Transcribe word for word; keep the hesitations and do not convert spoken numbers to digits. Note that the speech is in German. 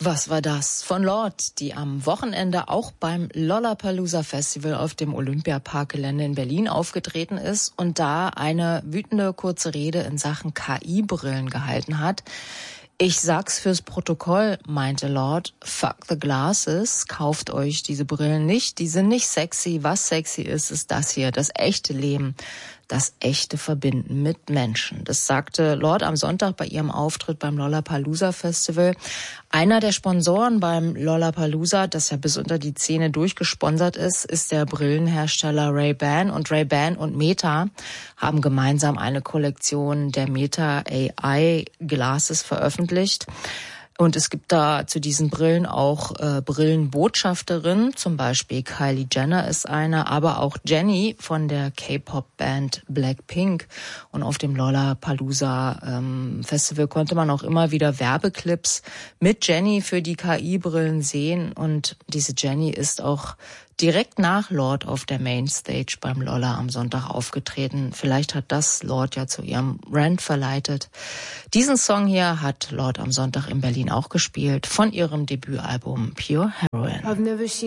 Was war das? Von Lorde, die am Wochenende auch beim Lollapalooza Festival auf dem Olympiaparkgelände in Berlin aufgetreten ist und da eine wütende kurze Rede in Sachen K I-Brillen gehalten hat. Ich sag's fürs Protokoll, meinte Lorde, fuck the glasses, kauft euch diese Brillen nicht, die sind nicht sexy. Was sexy ist, ist das hier, das echte Leben, das echte Verbinden mit Menschen. Das sagte Lorde am Sonntag bei ihrem Auftritt beim Lollapalooza Festival. Einer der Sponsoren beim Lollapalooza, das ja bis unter die Zähne durchgesponsert ist, ist der Brillenhersteller Ray-Ban. Und Ray-Ban und Meta haben gemeinsam eine Kollektion der Meta A I Glasses veröffentlicht. Und es gibt da zu diesen Brillen auch äh, Brillenbotschafterinnen, zum Beispiel Kylie Jenner ist eine, aber auch Jennie von der K-Pop-Band Blackpink. Und auf dem Lollapalooza ähm, Festival konnte man auch immer wieder Werbeclips mit Jennie für die K I-Brillen sehen. Und diese Jennie ist auch direkt nach Lorde auf der Mainstage beim Lolla am Sonntag aufgetreten. Vielleicht hat das Lorde ja zu ihrem Rant verleitet. Diesen Song hier hat Lorde am Sonntag in Berlin auch gespielt von ihrem Debütalbum Pure Heroin.